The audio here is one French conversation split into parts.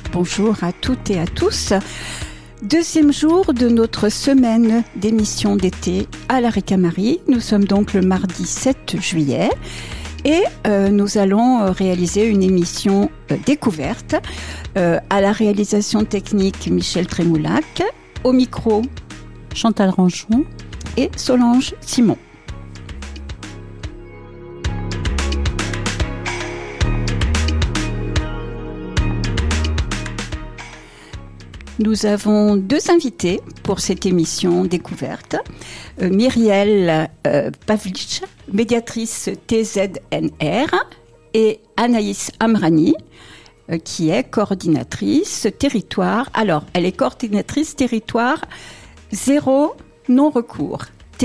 Bonjour à toutes et à tous. Deuxième jour de notre semaine d'émission d'été à la Ricamarie. Nous sommes donc le mardi 7 juillet et nous allons réaliser une émission découverte. À la réalisation technique, Michel Trémoulac. Au micro, Chantal Ranchon et Solange Simon. Nous avons deux invités pour cette émission découverte. Myriel Pavlich, médiatrice TZNR, et Anaïs Amrani, qui est coordinatrice territoire. Alors, elle est coordinatrice territoire zéro non-recours,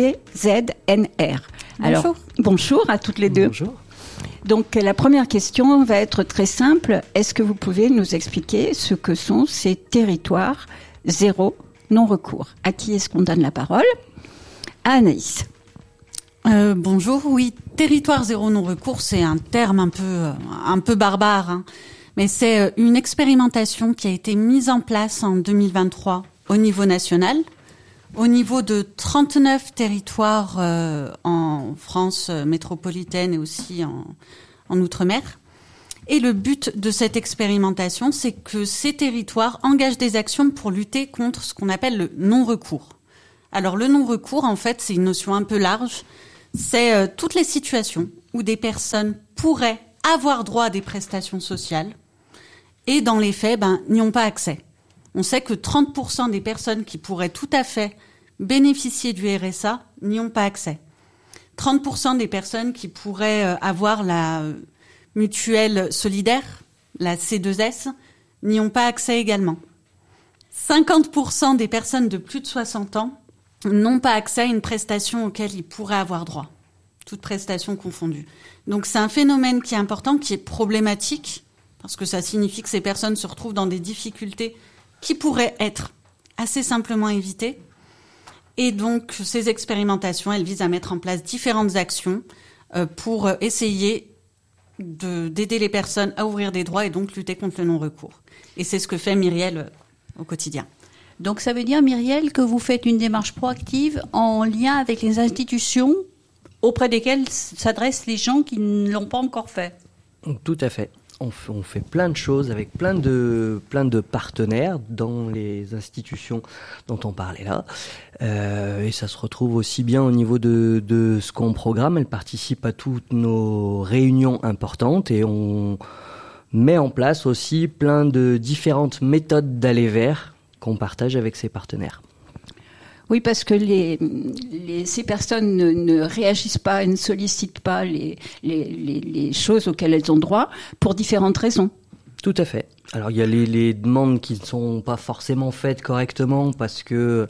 TZNR. Alors, bonjour à toutes les deux. Bonjour. Donc, la première question va être très simple. Est-ce que vous pouvez nous expliquer ce que sont ces territoires zéro non-recours? À qui est-ce qu'on donne la parole? À Anaïs. Bonjour, oui, territoire zéro non-recours, c'est un terme un peu barbare, hein. Mais c'est une expérimentation qui a été mise en place en 2023 au niveau national, au niveau de 39 territoires en France métropolitaine et aussi en Outre-mer. Et le but de cette expérimentation, c'est que ces territoires engagent des actions pour lutter contre ce qu'on appelle le non-recours. Alors le non-recours, en fait, c'est une notion un peu large. C'est toutes les situations où des personnes pourraient avoir droit à des prestations sociales et dans les faits, n'y ont pas accès. On sait que 30% des personnes qui pourraient tout à fait bénéficier du RSA n'y ont pas accès. 30% des personnes qui pourraient avoir la mutuelle solidaire, la C2S, n'y ont pas accès également. 50% des personnes de plus de 60 ans n'ont pas accès à une prestation auquel ils pourraient avoir droit, toutes prestations confondues. Donc c'est un phénomène qui est important, qui est problématique, parce que ça signifie que ces personnes se retrouvent dans des difficultés qui pourraient être assez simplement évitées. Et donc, ces expérimentations, elles visent à mettre en place différentes actions pour essayer d'aider les personnes à ouvrir des droits et donc lutter contre le non-recours. Et c'est ce que fait Myriel au quotidien. Donc, ça veut dire, Myriel, que vous faites une démarche proactive en lien avec les institutions auprès desquelles s'adressent les gens qui ne l'ont pas encore fait. Tout à fait. On fait plein de choses avec plein de partenaires dans les institutions dont on parlait là. Et ça se retrouve aussi bien au niveau de ce qu'on programme. Elle participe à toutes nos réunions importantes et on met en place aussi plein de différentes méthodes d'aller vers qu'on partage avec ses partenaires. Oui, parce que ces personnes ne réagissent pas et ne sollicitent pas les choses auxquelles elles ont droit pour différentes raisons. Tout à fait. Alors il y a les demandes qui ne sont pas forcément faites correctement parce que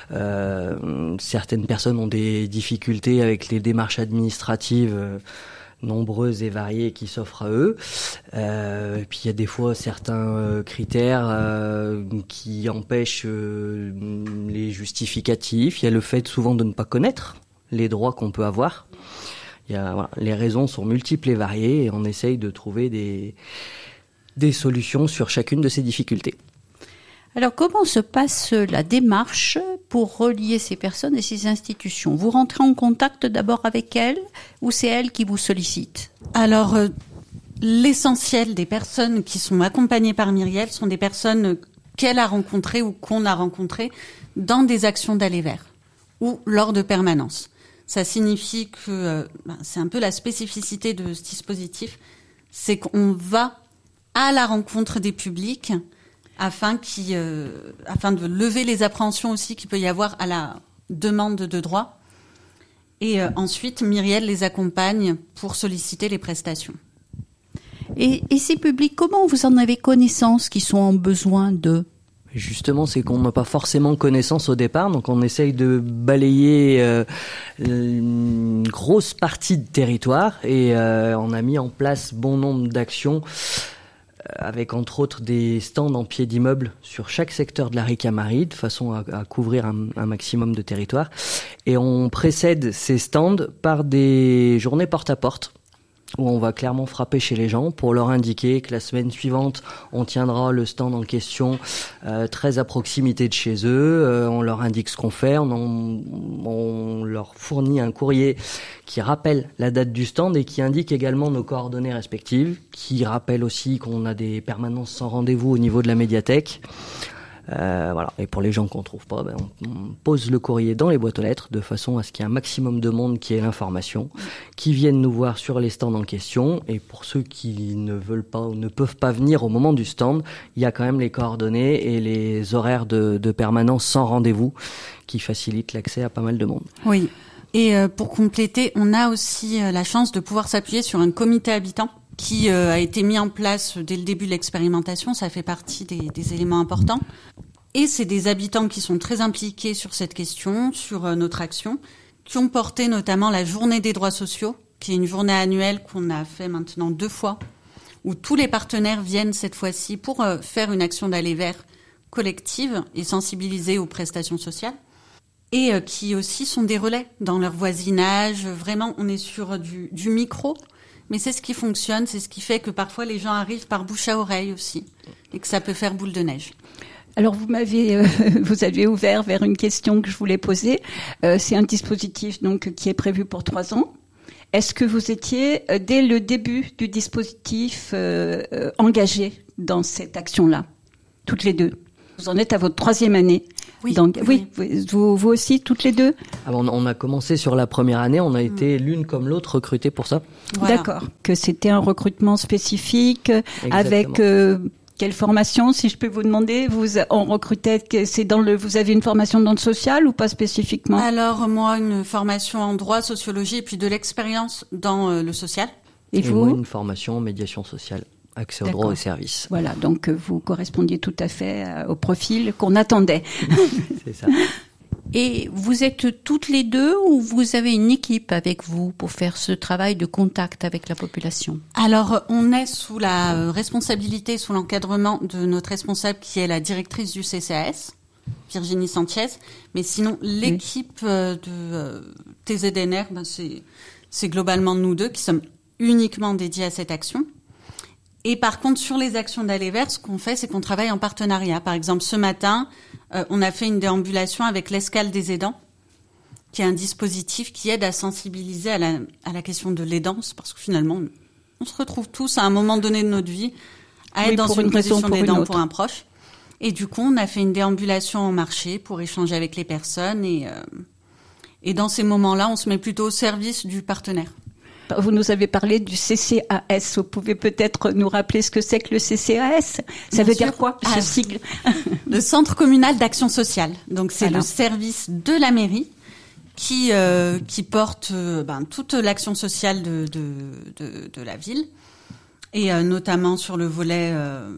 certaines personnes ont des difficultés avec les démarches administratives nombreuses et variées qui s'offrent à eux. Et puis il y a des fois certains critères qui empêchent les justificatifs. Il y a le fait souvent de ne pas connaître les droits qu'on peut avoir. Les raisons sont multiples et variées et on essaye de trouver des solutions sur chacune de ces difficultés. Alors, comment se passe la démarche pour relier ces personnes et ces institutions? Vous rentrez en contact d'abord avec elles ou c'est elles qui vous sollicitent? Alors, l'essentiel des personnes qui sont accompagnées par Myriel sont des personnes qu'elle a rencontrées ou qu'on a rencontrées dans des actions d'aller vers ou lors de permanences. Ça signifie que c'est un peu la spécificité de ce dispositif, c'est qu'on va à la rencontre des publics afin de lever les appréhensions aussi qu'il peut y avoir à la demande de droit. Et ensuite, Myriel les accompagne pour solliciter les prestations. Et ces publics, comment vous en avez connaissance qu'ils sont en besoin de? Justement, c'est qu'on n'a pas forcément connaissance au départ, donc on essaye de balayer une grosse partie de territoire et on a mis en place bon nombre d'actions avec entre autres des stands en pied d'immeuble sur chaque secteur de la Ricamarie, de façon à couvrir un maximum de territoire. Et on précède ces stands par des journées porte-à-porte où on va clairement frapper chez les gens pour leur indiquer que la semaine suivante, on tiendra le stand en question très à proximité de chez eux. On leur indique ce qu'on fait, on leur fournit un courrier qui rappelle la date du stand et qui indique également nos coordonnées respectives, qui rappelle aussi qu'on a des permanences sans rendez-vous au niveau de la médiathèque. Voilà. Et pour les gens qu'on trouve pas, on pose le courrier dans les boîtes aux lettres de façon à ce qu'il y ait un maximum de monde qui ait l'information, qui viennent nous voir sur les stands en question. Et pour ceux qui ne veulent pas ou ne peuvent pas venir au moment du stand, il y a quand même les coordonnées et les horaires de permanence sans rendez-vous qui facilitent l'accès à pas mal de monde. Oui. Et pour compléter, on a aussi la chance de pouvoir s'appuyer sur un comité habitant qui a été mis en place dès le début de l'expérimentation. Ça fait partie des éléments importants. Et c'est des habitants qui sont très impliqués sur cette question, sur notre action, qui ont porté notamment la journée des droits sociaux, qui est une journée annuelle qu'on a fait maintenant 2 fois, où tous les partenaires viennent cette fois-ci pour faire une action d'aller vers collective et sensibiliser aux prestations sociales. Et qui aussi sont des relais dans leur voisinage. Vraiment, on est sur du micro. Mais c'est ce qui fonctionne, c'est ce qui fait que parfois les gens arrivent par bouche à oreille aussi, et que ça peut faire boule de neige. Alors vous avez ouvert vers une question que je voulais poser. C'est un dispositif donc qui est prévu pour 3 ans. Est-ce que vous étiez dès le début du dispositif engagés dans cette action-là, toutes les deux? Vous en êtes à votre 3e année. Oui, donc, oui. Vous aussi, toutes les deux? On a commencé sur la première année, on a été l'une comme l'autre recrutées pour ça. Voilà. D'accord. Que c'était un recrutement spécifique. Exactement. Avec quelle formation, si je peux vous demander? On recrutait, vous avez une formation dans le social ou pas spécifiquement? Alors moi, une formation en droit, sociologie et puis de l'expérience dans le social. Et vous? Moi, une formation en médiation sociale. Accès au droit et services. Voilà, donc vous correspondiez tout à fait au profil qu'on attendait. C'est ça. Et vous êtes toutes les deux ou vous avez une équipe avec vous pour faire ce travail de contact avec la population? Alors, on est sous la responsabilité, sous l'encadrement de notre responsable qui est la directrice du CCAS, Virginie Sanchez. Mais sinon, l'équipe de TZNR, c'est globalement nous deux qui sommes uniquement dédiés à cette action. Et par contre, sur les actions d'aller vers, ce qu'on fait, c'est qu'on travaille en partenariat. Par exemple, ce matin, on a fait une déambulation avec l'Escale des aidants, qui est un dispositif qui aide à sensibiliser à la question de l'aidance, parce que finalement, on se retrouve tous à un moment donné de notre vie à être dans une position d'aidant pour un proche. Et du coup, on a fait une déambulation en marché pour échanger avec les personnes. Et dans ces moments-là, on se met plutôt au service du partenaire. Vous nous avez parlé du CCAS. Vous pouvez peut-être nous rappeler ce que c'est que le CCAS? Ça veut dire quoi, ce sigle? Le Centre communal d'action sociale. Donc c'est le service de la mairie qui porte toute l'action sociale de la ville et notamment sur le volet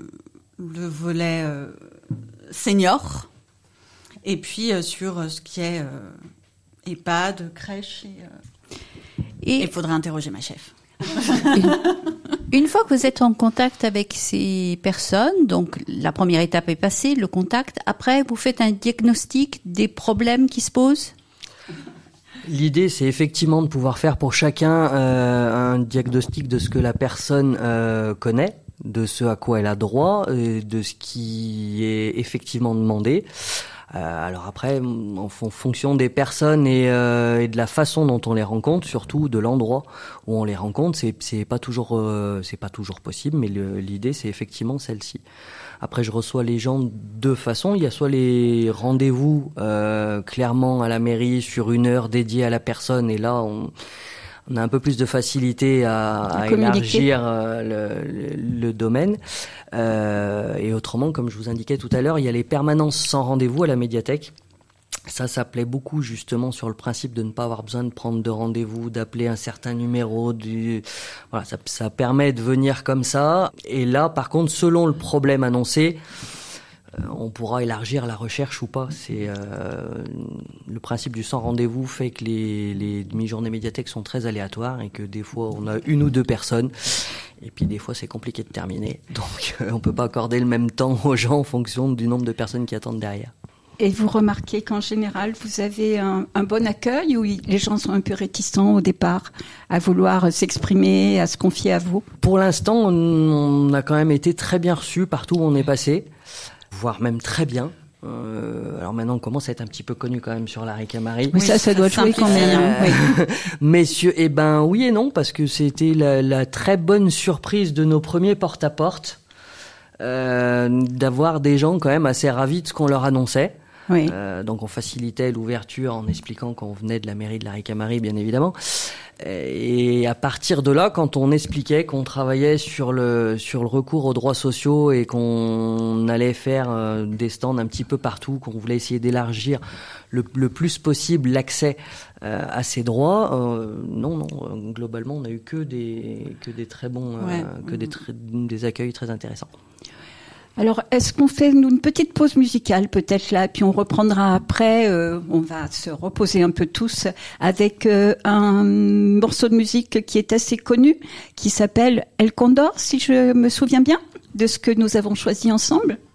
senior et puis sur ce qui est EHPAD, crèche et il faudrait interroger ma chef. Une fois que vous êtes en contact avec ces personnes, donc la première étape est passée, le contact, après vous faites un diagnostic des problèmes qui se posent? L'idée, c'est effectivement de pouvoir faire pour chacun un diagnostic de ce que la personne connaît, de ce à quoi elle a droit, et de ce qui est effectivement demandé. Alors après, en fonction des personnes et de la façon dont on les rencontre, surtout de l'endroit où on les rencontre, c'est pas toujours possible, mais l'idée c'est effectivement celle-ci. Après, je reçois les gens de 2 façons. Il y a soit les rendez-vous clairement à la mairie sur 1 heure dédiée à la personne, et là on a un peu plus de facilité à élargir le domaine. Et autrement, comme je vous indiquais tout à l'heure, il y a les permanences sans rendez-vous à la médiathèque. Ça plaît beaucoup justement sur le principe de ne pas avoir besoin de prendre de rendez-vous, d'appeler un certain numéro. Voilà, ça permet de venir comme ça. Et là, par contre, selon le problème annoncé, on pourra élargir la recherche ou pas. C'est le principe du sans rendez-vous fait que les demi-journées médiathèques sont très aléatoires et que des fois on a 1 ou 2 personnes et puis des fois c'est compliqué de terminer. Donc on peut pas accorder le même temps aux gens en fonction du nombre de personnes qui attendent derrière. Et vous remarquez qu'en général, vous avez un bon accueil ou les gens sont un peu réticents au départ à vouloir s'exprimer, à se confier à vous? Pour l'instant, on a quand même été très bien reçus partout où on est passé, voire même très bien. Alors maintenant, on commence à être un petit peu connu quand même sur la Ricamarie. Oui, ça doit jouer quand même. Oui. Messieurs, oui et non, parce que c'était la très bonne surprise de nos premiers porte-à-porte, d'avoir des gens quand même assez ravis de ce qu'on leur annonçait. Oui. Donc on facilitait l'ouverture en expliquant qu'on venait de la mairie de la Ricamarie, bien évidemment. Et à partir de là, quand on expliquait qu'on travaillait sur le recours aux droits sociaux et qu'on allait faire des stands un petit peu partout, qu'on voulait essayer d'élargir le plus possible l'accès à ces droits, non, globalement, on a eu que des très bons, des accueils très intéressants. Alors, est-ce qu'on fait une petite pause musicale peut-être là, puis on reprendra après, on va se reposer un peu tous avec un morceau de musique qui est assez connu, qui s'appelle El Condor, si je me souviens bien, de ce que nous avons choisi ensemble.